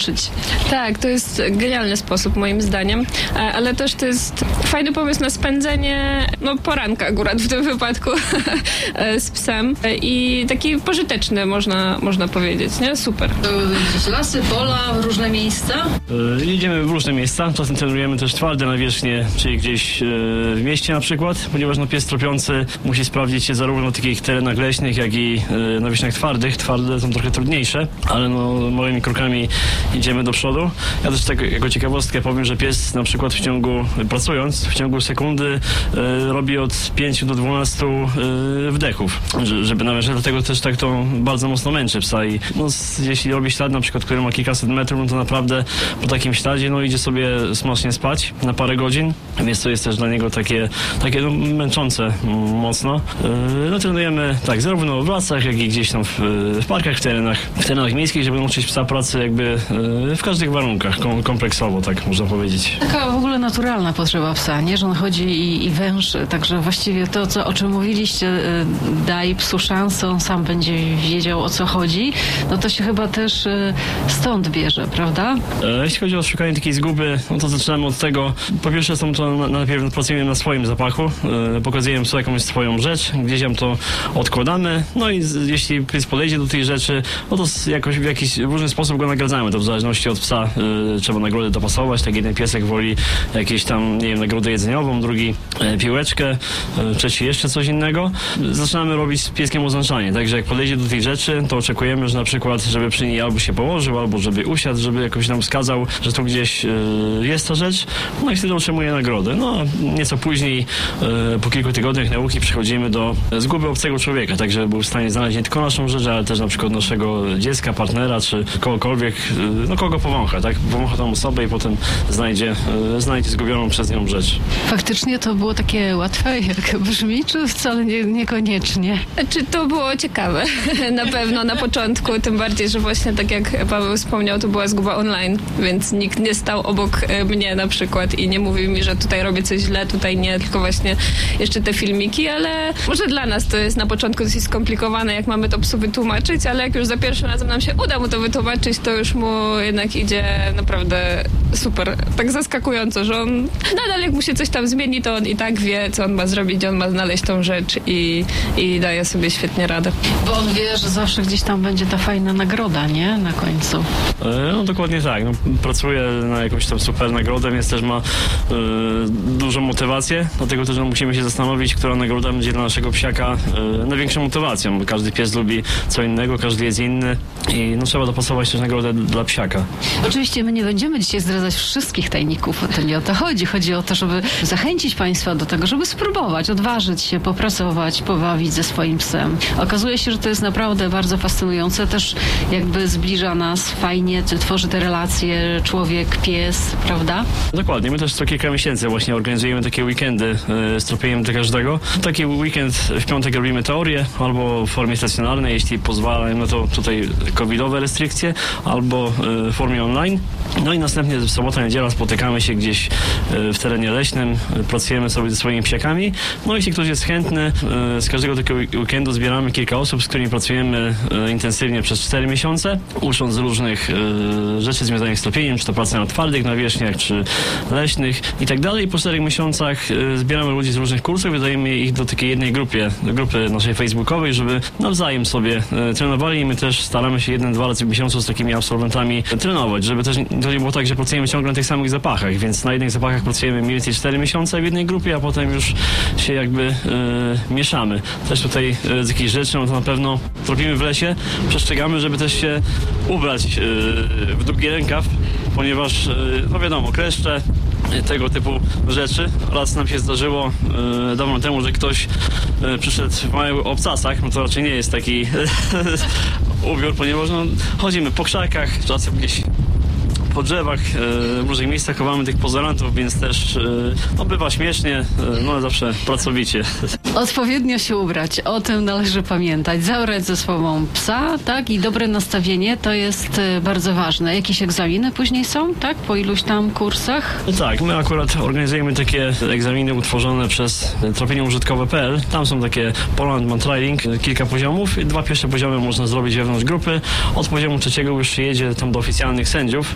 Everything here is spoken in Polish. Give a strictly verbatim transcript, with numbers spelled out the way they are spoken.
cieszyć. Tak, to jest genialny sposób moim zdaniem, ale też to jest fajny pomysł na spędzenie no, poranka akurat w tym wypadku z psem i taki pożyteczny można, można powiedzieć, nie? Super. To gdzieś lasy, pola, różne miejsca? Yy, jedziemy w różne miejsca, czasem trenujemy też twarde nawierzchnie, czyli gdzieś yy, w mieście na przykład, ponieważ no, pies tropiący musi sprawdzić się zarówno na takich terenach leśnych, jak i yy, nawierzchniach twardych. Twarde są trochę trudniejsze, ale no, małymi krokami idziemy do przodu. Ja też tak jako ciekawostkę powiem, że pies na przykład w ciągu, pracując, w ciągu sekundy yy, robi od pięciu do dwunastu yy, wdechów, żeby nawierzchnię, dlatego też tak to bardzo mocno męczy psa i no, jeśli robi ślad na przykład, który ma kilkaset metrów, no to naprawdę po takim śladzie no idzie sobie smacznie spać na parę godzin, więc to jest też dla niego takie, takie no, męczące mocno. Yy, no trenujemy tak, zarówno w lasach, jak i gdzieś tam w, w parkach, w terenach, w terenach miejskich, żeby nauczyć psa pracy jakby yy, w każdych warunkach, kom, kompleksowo, tak można powiedzieć. Taka w ogóle naturalna potrzeba psa, nie? Że on chodzi i, i węży, także właściwie to, co, o czym mówiliście, yy, daj psu szansę, on sam będzie wiedział, o co chodzi, no to się chyba też yy, stąd bierze, prawda? E, jeśli chodzi o szukanie takiej zguby, no to zaczynamy od tego, po pierwsze są to na, najpierw pracujemy na swoim zapachu, e, pokazujemy psu jakąś swoją rzecz, gdzieś tam to odkładamy, no i z, jeśli pies podejdzie do tej rzeczy, no to z, jakoś w jakiś różny sposób go nagradzamy, to w zależności od psa e, trzeba nagrodę dopasować, tak jeden piesek woli jakieś tam, nie wiem, nagrodę jedzeniową, drugi e, piłeczkę, e, trzeci jeszcze coś innego. Zaczynamy robić z pieskiem oznaczanie, także jak podejdzie do tej rzeczy, to oczekujemy, że na przykład, żeby przy niej albo się położył, albo żeby usiadł, żeby jakoś nam wskazał, że tu gdzieś y, jest ta rzecz, no i wtedy otrzymuje nagrodę. No, nieco później, y, po kilku tygodniach nauki przechodzimy do zguby obcego człowieka, tak żeby był w stanie znaleźć nie tylko naszą rzecz, ale też na przykład naszego dziecka, partnera, czy kogokolwiek, y, no kogo powącha, tak? Powącha tą osobę i potem znajdzie, y, znajdzie zgubioną przez nią rzecz. Faktycznie to było takie łatwe, jak brzmi, czy wcale nie, niekoniecznie? Czy to było ciekawe? Na pewno na początku, tym bardziej, że właśnie tak jak Paweł wspomniał, to była zguba online, więc nikt nie stał obok mnie na przykład i nie mówił mi, że tutaj robię coś źle, tutaj nie, tylko właśnie jeszcze te filmiki, ale może dla nas to jest na początku dosyć skomplikowane, jak mamy to psu wytłumaczyć, ale jak już za pierwszym razem nam się uda mu to wytłumaczyć, to już mu jednak idzie naprawdę super, tak zaskakująco, że on nadal jak mu się coś tam zmieni, to on i tak wie, co on ma zrobić, on ma znaleźć tą rzecz i, i daje sobie świetnie radę. Bo on wie, że zawsze gdzieś tam będzie ta fajna nagroda, nie? Na końcu. No dokładnie tak. No, pracuje na jakąś tam super nagrodę, więc też ma y, dużą motywację. Dlatego też no, musimy się zastanowić, która nagroda będzie dla naszego psiaka y, największą motywacją. Bo każdy pies lubi co innego, każdy jest inny i no, trzeba dopasować też nagrodę dla psiaka. Oczywiście my nie będziemy dzisiaj zdradzać wszystkich tajników. To nie o to chodzi. Chodzi o to, żeby zachęcić Państwa do tego, żeby spróbować, odważyć się, popracować, pobawić ze swoim psem. Okazuje się, że to jest naprawdę bardzo fascynujące. Też jakby zbliża nas fajnie, tworzy te relacje człowiek-pies, prawda? Dokładnie. My też co kilka miesięcy właśnie organizujemy takie weekendy y, z tropieniem dla każdego. Taki weekend w piątek robimy teorię, albo w formie stacjonarnej, jeśli pozwalają na to tutaj covidowe restrykcje, albo y, w formie online. No i następnie w sobotę, niedziela spotykamy się gdzieś y, w terenie leśnym, y, pracujemy sobie ze swoimi psiakami. No jeśli ktoś jest chętny, y, z każdego takiego weekendu zbieramy kilka osób, z którymi pracujemy y, intensywnie przez cztery miesiące, ucząc różnych y, rzeczy związanych z tropieniem, czy to praca na twardych nawierzchniach, czy leśnych i tak dalej. Po czterech miesiącach y, zbieramy ludzi z różnych kursów, wydajemy ich do takiej jednej grupie, do grupy naszej facebookowej, żeby nawzajem sobie y, trenowali i my też staramy się jeden, dwa razy w miesiącu z takimi absolwentami trenować, żeby też to nie było tak, że pracujemy ciągle na tych samych zapachach, więc na jednych zapachach pracujemy mniej więcej cztery miesiące w jednej grupie, a potem już się jakby y, mieszamy. Też tutaj y, z jakichś rzeczy, no to na pewno tropimy w lesie, przestrzegamy, żeby też się ubrać y, w długi rękaw, ponieważ, y, no wiadomo, kleszcze, y, tego typu rzeczy. Raz nam się zdarzyło y, dawno temu, że ktoś y, przyszedł w małych obcasach, no to raczej nie jest taki ubiór, ponieważ no, chodzimy po krzakach, czasem gdzieś po drzewach, w różnych miejscach chowamy tych pozorantów, więc też no, bywa śmiesznie, no zawsze pracowicie. Odpowiednio się ubrać, o tym należy pamiętać. Zabrać ze sobą psa, tak? I dobre nastawienie to jest bardzo ważne. Jakieś egzaminy później są, tak? Po iluś tam kursach? Tak, my akurat organizujemy takie egzaminy utworzone przez tropienie użytkowe kropka p l. Tam są takie Poland Man Training, kilka poziomów. Dwa pierwsze poziomy można zrobić wewnątrz grupy. Od poziomu trzeciego już się jedzie tam do oficjalnych sędziów.